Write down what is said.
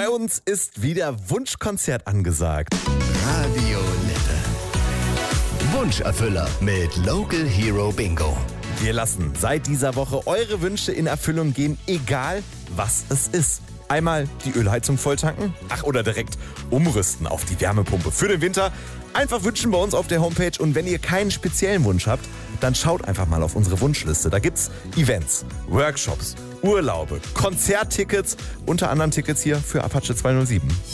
uns ist wieder Wunschkonzert angesagt. Radio Nette. Wunscherfüller mit Local Hero Bingo. Wir lassen seit dieser Woche eure Wünsche in Erfüllung gehen, egal was es ist. Einmal die Ölheizung volltanken, oder direkt umrüsten auf die Wärmepumpe für den Winter. Einfach wünschen bei uns auf der Homepage, und wenn ihr keinen speziellen Wunsch habt, dann schaut einfach mal auf unsere Wunschliste. Da gibt's Events, Workshops, Urlaube, Konzerttickets, unter anderem Tickets hier für Apache 207.